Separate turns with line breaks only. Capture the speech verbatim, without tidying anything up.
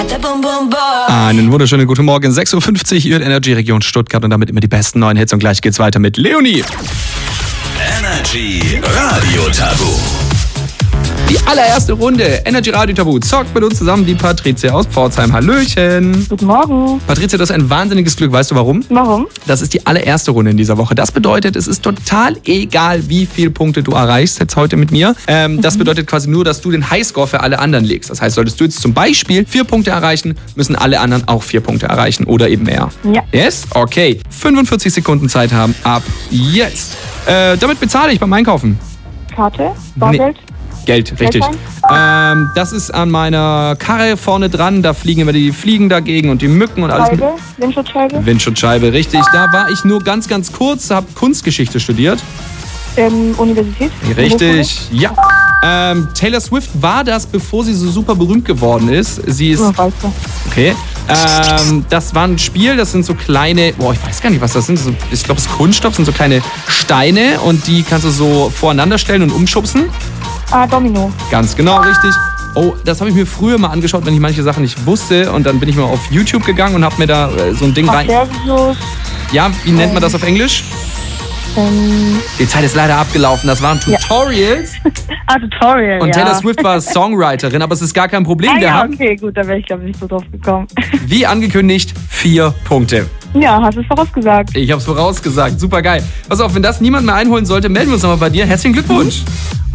Einen wunderschönen guten Morgen, sechs Uhr fünfzig, ihr Energy Region Stuttgart und damit immer die besten neuen Hits und gleich geht's weiter mit Leonie.
Energy Radio Tabu.
Die allererste Runde Energy Radio Tabu zockt mit uns zusammen die Patricia aus Pforzheim. Hallöchen.
Guten Morgen.
Patricia, das ist ein wahnsinniges Glück. Weißt du warum?
Warum?
Das ist die allererste Runde in dieser Woche. Das bedeutet, es ist total egal, wie viele Punkte du erreichst jetzt heute mit mir. Ähm, das bedeutet quasi nur, dass du den Highscore für alle anderen legst. Das heißt, solltest du jetzt zum Beispiel vier Punkte erreichen, müssen alle anderen auch vier Punkte erreichen oder eben mehr.
Ja.
Yes? Okay. fünfundvierzig Sekunden Zeit haben ab jetzt. Äh, damit bezahle ich beim Einkaufen.
Karte? Bargeld?
Geld, richtig. Ähm, das ist an meiner Karre vorne dran. Da fliegen immer die Fliegen dagegen und die Mücken und alles.
Scheibe? Windschutzscheibe?
Windschutzscheibe, richtig. Da war ich nur ganz, ganz kurz, habe Kunstgeschichte studiert.
Ähm, Universität?
Richtig, ja. Ähm, Taylor Swift war das, bevor sie so super berühmt geworden ist. Sie ist.
Ja, weißt du.
Okay. Ähm, das war ein Spiel, das sind so kleine. Boah, ich weiß gar nicht, was das sind. So, ich glaube, es ist Kunststoff, sind so kleine Steine und die kannst du so voreinander stellen und umschubsen.
Ah, Domino.
Ganz genau, richtig. Oh, das habe ich mir früher mal angeschaut, wenn ich manche Sachen nicht wusste. Und dann bin ich mal auf YouTube gegangen und habe mir da äh, so ein Ding rein.
Pervius.
Ja, wie nennt man das auf Englisch?
Ähm,
Die Zeit ist leider abgelaufen. Das waren Tutorials.
ah, Tutorial,
Und
ja.
Taylor Swift war Songwriterin, aber es ist gar kein Problem.
Ah,
Wir
ja,
haben,
okay, gut, da wäre ich glaube ich nicht so drauf gekommen.
wie angekündigt, vier Punkte.
Ja, hast du es vorausgesagt.
Ich habe es vorausgesagt. Super geil. Pass auf, wenn das niemand mehr einholen sollte, melden wir uns nochmal bei dir. Herzlichen Glückwunsch.